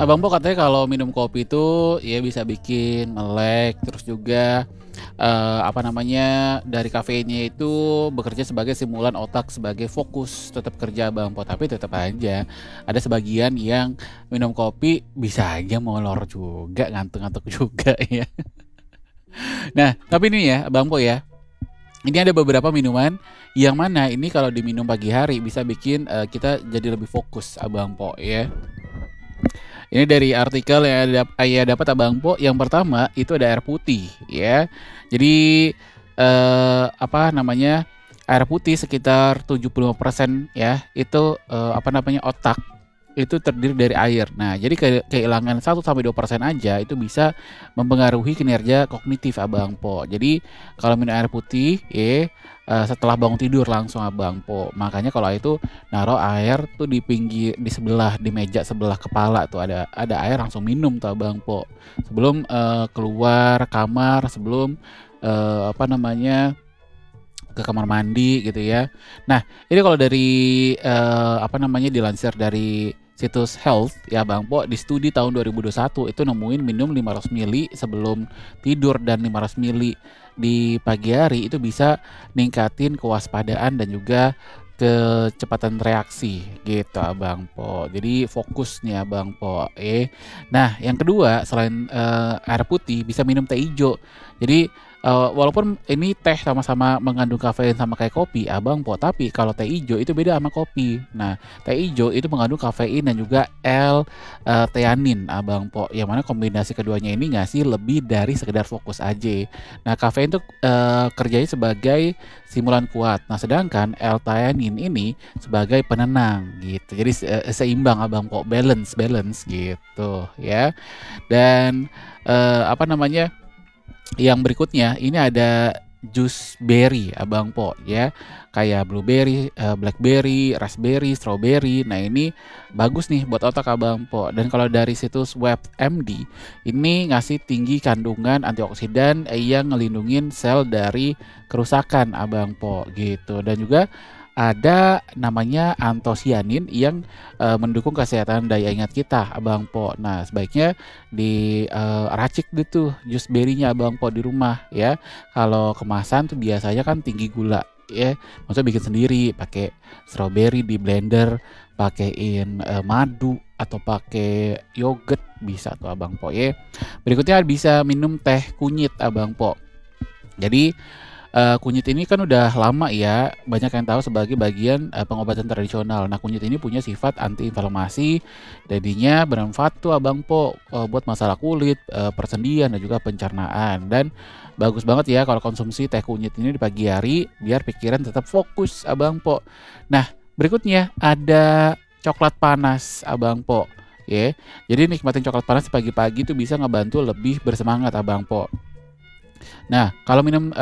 Abang Po katanya kalau minum kopi itu ya bisa bikin melek, terus juga apa namanya dari kafeinnya itu bekerja sebagai stimulan otak sebagai fokus tetap kerja Bang Po. Tapi tetap aja ada sebagian yang minum kopi bisa aja molor juga, ngantuk-ngantuk juga ya. Nah, tapi ini ya Bang Po ya, ini ada beberapa minuman yang mana ini kalau diminum pagi hari bisa bikin kita jadi lebih fokus Abang Po ya. Ini dari artikel yang saya dapat Abang Po, yang pertama itu ada air putih ya. Jadi apa namanya? Air putih sekitar 75% ya. Itu apa namanya? Otak itu terdiri dari air. Nah, jadi kehilangan 1 sampai 2% aja itu bisa mempengaruhi kinerja kognitif Abang Po. Jadi kalau minum air putih setelah bangun tidur langsung Abang Po. Makanya kalau itu naruh air tuh di pinggir di sebelah di meja sebelah kepala tuh ada air langsung minum tuh Abang Po. Sebelum keluar kamar, sebelum apa namanya? Ke kamar mandi gitu ya. Nah, ini kalau dari apa namanya dilansir dari situs Health ya Bang Po, di studi tahun 2021 itu nemuin minum 500 mili sebelum tidur dan 500 mili di pagi hari itu bisa ningkatin kewaspadaan dan juga kecepatan reaksi gitu Abang Po. Jadi fokus nih Abang Po. Nah, yang kedua selain air putih bisa minum teh hijau. Jadi walaupun ini teh sama-sama mengandung kafein sama kayak kopi, Abang Po, tapi kalau teh ijo itu beda sama kopi. Nah, teh ijo itu mengandung kafein dan juga L-theanin, Abang Po. Yang mana kombinasi keduanya ini ngasih lebih dari sekedar fokus aja. Nah, kafein itu kerjanya sebagai stimulan kuat. Nah, sedangkan L-theanin ini sebagai penenang gitu. Jadi seimbang Abang Po, balance gitu ya. Dan apa namanya? Yang berikutnya ini ada jus berry Abang Po ya. Kayak blueberry, blackberry, raspberry, strawberry. Nah, ini bagus nih buat otak Abang Po. Dan kalau dari situs WebMD, ini ngasih tinggi kandungan antioksidan yang ngelindungin sel dari kerusakan Abang Po gitu. Dan juga ada namanya antosianin yang mendukung kesehatan daya ingat kita Abang Po. Nah, sebaiknya diracik gitu jus berinya Abang Po di rumah ya. Kalau kemasan tuh biasanya kan tinggi gula ya. Maksudnya bikin sendiri, pakai strawberry di blender, pakein madu atau pakai yogurt bisa tuh Abang Po ya. Berikutnya bisa minum teh kunyit Abang Po. Jadi kunyit ini kan udah lama ya, banyak yang tahu sebagai bagian pengobatan tradisional. Nah, kunyit ini punya sifat antiinflamasi, jadinya bermanfaat tuh Abang Po buat masalah kulit, persendian dan juga pencernaan. Dan bagus banget ya kalau konsumsi teh kunyit ini di pagi hari biar pikiran tetap fokus Abang Po. Nah, berikutnya ada coklat panas Abang Po. Ya, jadi nikmatin coklat panas pagi-pagi tuh bisa ngebantu lebih bersemangat Abang Po. Nah, kalau minum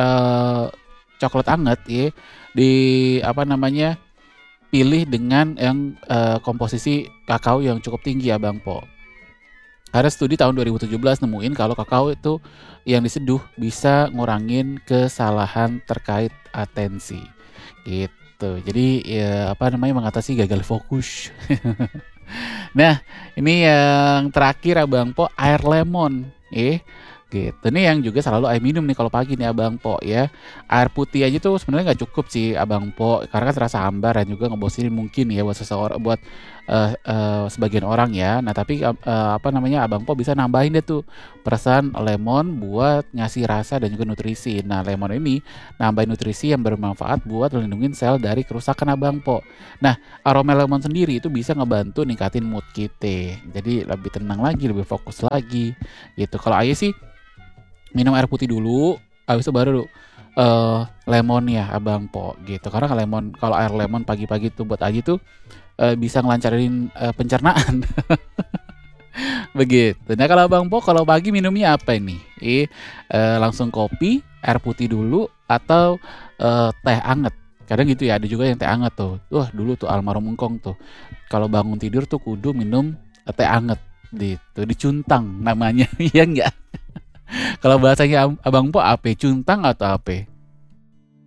coklat anget ya, di apa namanya, pilih dengan yang komposisi kakao yang cukup tinggi ya Bang Po. Ada studi tahun 2017 nemuin kalau kakao itu yang diseduh bisa ngurangin kesalahan terkait atensi, gitu. Jadi ya apa namanya, mengatasi gagal fokus. Nah, ini yang terakhir Abang Po, air lemon, gitu. Ini yang juga selalu air minum nih kalau pagi nih Abang Po ya. Air putih aja tuh sebenarnya nggak cukup sih Abang Po, karena kan terasa hambar dan juga ngebosenin mungkin ya buat seseorang, buat sebagian orang ya. Nah, tapi apa namanya, Abang Po bisa nambahin deh tuh perasan lemon buat ngasih rasa dan juga nutrisi. Nah, lemon ini nambahin nutrisi yang bermanfaat buat melindungi sel dari kerusakan Abang Po. Nah, aroma lemon sendiri itu bisa ngebantu ningkatin mood kita. Jadi lebih tenang lagi, lebih fokus lagi gitu. Kalau Aye sih minum air putih dulu, habis itu baru lemon ya Abang Po gitu. Karena kalau air lemon pagi-pagi tuh buat Aji tuh bisa ngelancarin pencernaan. Begitu. Nah, kalau Abang Po kalau pagi minumnya apa ini? Langsung kopi, air putih dulu atau teh anget? Kadang gitu ya, ada juga yang teh anget tuh. Wah, dulu tuh almarhum engkong tuh. Kalau bangun tidur tuh kudu minum teh anget gitu, dicuntang namanya. Iya enggak? Kalau bahasanya Abang Po apa? Cuntang atau apa?